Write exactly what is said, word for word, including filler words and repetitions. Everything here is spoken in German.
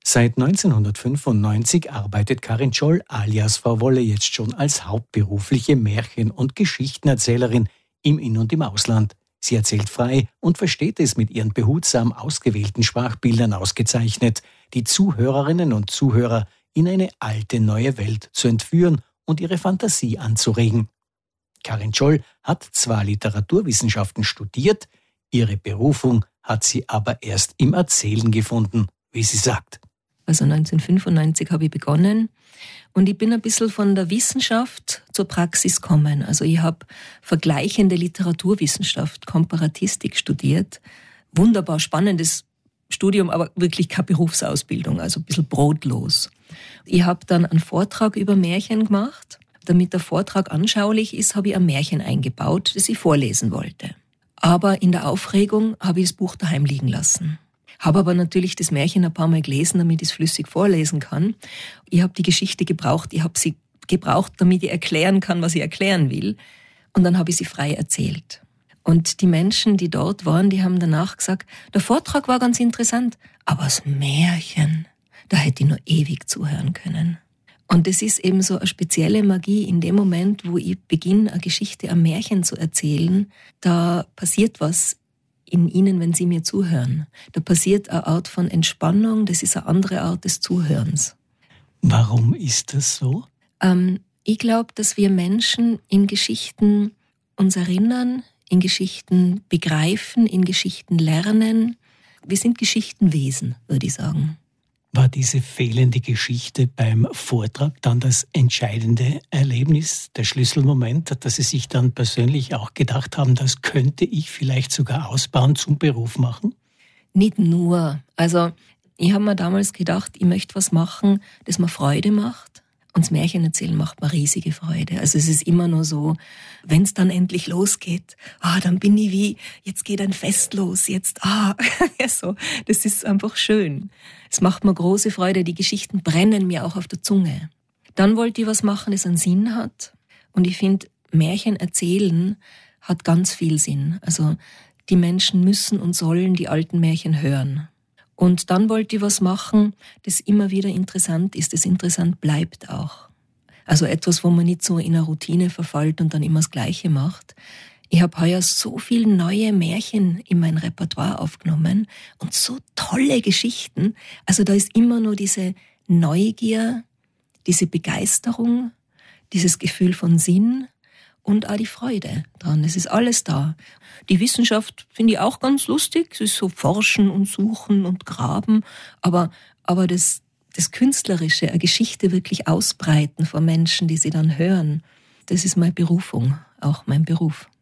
Seit neunzehnhundertfünfundneunzig arbeitet Karin Scholl alias Frau Wolle jetzt schon als hauptberufliche Märchen- und Geschichtenerzählerin im In- und im Ausland. Sie erzählt frei und versteht es mit ihren behutsam ausgewählten Sprachbildern ausgezeichnet, die Zuhörerinnen und Zuhörer in eine alte neue Welt zu entführen und ihre Fantasie anzuregen. Karin Scholl hat zwar Literaturwissenschaften studiert, ihre Berufung hat sie aber erst im Erzählen gefunden, wie sie sagt. Also neunzehnhundertfünfundneunzig habe ich begonnen und ich bin ein bisschen von der Wissenschaft zur Praxis gekommen. Also ich habe vergleichende Literaturwissenschaft, Komparatistik studiert. Wunderbar spannendes Studium, aber wirklich keine Berufsausbildung, also ein bisschen brotlos. Ich habe dann einen Vortrag über Märchen gemacht. Damit der Vortrag anschaulich ist, habe ich ein Märchen eingebaut, das ich vorlesen wollte. Aber in der Aufregung habe ich das Buch daheim liegen lassen. Habe aber natürlich das Märchen ein paar Mal gelesen, damit ich es flüssig vorlesen kann. Ich habe die Geschichte gebraucht, ich habe sie gebraucht, damit ich erklären kann, was ich erklären will. Und dann habe ich sie frei erzählt. Und die Menschen, die dort waren, die haben danach gesagt, der Vortrag war ganz interessant, aber das Märchen, da hätte ich nur ewig zuhören können. Und es ist eben so eine spezielle Magie in dem Moment, wo ich beginne, eine Geschichte, ein Märchen zu erzählen, da passiert was in ihnen, wenn sie mir zuhören. Da passiert eine Art von Entspannung, das ist eine andere Art des Zuhörens. Warum ist das so? Ähm, ich glaube, dass wir Menschen in Geschichten uns erinnern, in Geschichten begreifen, in Geschichten lernen. Wir sind Geschichtenwesen, würde ich sagen. War diese fehlende Geschichte beim Vortrag dann das entscheidende Erlebnis, der Schlüsselmoment, dass Sie sich dann persönlich auch gedacht haben, das könnte ich vielleicht sogar ausbauen, zum Beruf machen? Nicht nur. Also ich habe mir damals gedacht, ich möchte was machen, das mir Freude macht. Und das Märchen erzählen macht mir riesige Freude. Also es ist immer nur so, wenn es dann endlich losgeht, ah, dann bin ich wie, jetzt geht ein Fest los, jetzt, ah, ja so, das ist einfach schön. Es macht mir große Freude, die Geschichten brennen mir auch auf der Zunge. Dann wollte ich was machen, das einen Sinn hat. Und ich finde, Märchen erzählen hat ganz viel Sinn. Also die Menschen müssen und sollen die alten Märchen hören. Und dann wollte ich was machen, das immer wieder interessant ist, das interessant bleibt auch. Also etwas, wo man nicht so in eine Routine verfällt und dann immer das Gleiche macht. Ich habe heuer so viele neue Märchen in mein Repertoire aufgenommen und so tolle Geschichten. Also da ist immer nur diese Neugier, diese Begeisterung, dieses Gefühl von Sinn und auch die Freude dran. Es ist alles da. Die Wissenschaft finde ich auch ganz lustig. Es ist so Forschen und Suchen und Graben. Aber, aber das, das Künstlerische, eine Geschichte wirklich ausbreiten vor Menschen, die sie dann hören, das ist meine Berufung, auch mein Beruf.